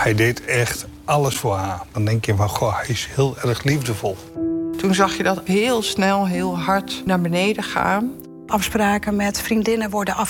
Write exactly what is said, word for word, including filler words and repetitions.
Hij deed echt alles voor haar. Dan denk je van, goh, hij is heel erg liefdevol. Toen zag je dat heel snel, heel hard naar beneden gaan. Afspraken met vriendinnen worden afgesproken.